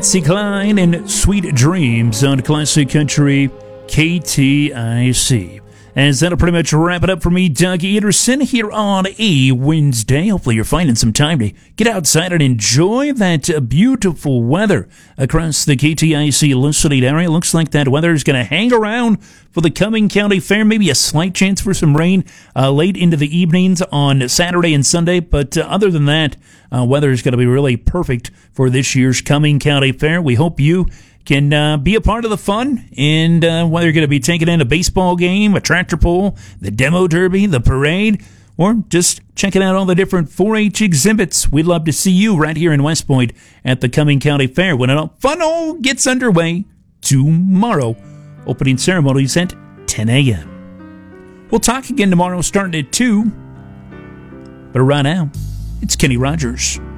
Patsy Cline and Sweet Dreams on Classic Country KTIC. And that'll pretty much wrap it up for me, Doug Anderson, here on a Wednesday. Hopefully you're finding some time to get outside and enjoy that beautiful weather across the KTIC listening area. Looks like that weather is going to hang around for the coming county fair. Maybe a slight chance for some rain late into the evenings on Saturday and Sunday. But other than that, weather is going to be really perfect for this year's coming county fair. We hope you can be a part of the fun, and whether you're going to be taking in a baseball game, a tractor pull, the demo derby, the parade, or just checking out all the different 4-H exhibits, we'd love to see you right here in West Point at the coming county fair when it fun all gets underway tomorrow. Opening ceremonies at 10 a.m. We'll talk again tomorrow starting at 2, but right now, it's Kenny Rogers.